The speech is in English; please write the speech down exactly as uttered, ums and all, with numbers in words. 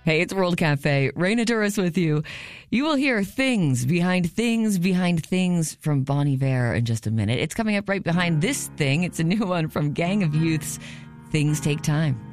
Hey, it's World Cafe. Raina Douris with you. You will hear Things Behind Things Behind Things from Bon Iver in just a minute. It's coming up right behind this thing. It's a new one from Gang of Youths. Things Take Time.